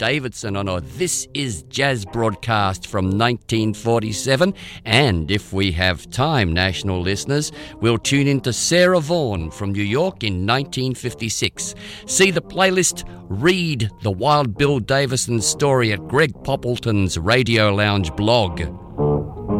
Davidson on a This Is Jazz broadcast from 1947. And if we have time, national listeners, we'll tune into Sarah Vaughan from New York in 1956. See the playlist, read the Wild Bill Davison story at Greg Poppleton's Radio Lounge blog.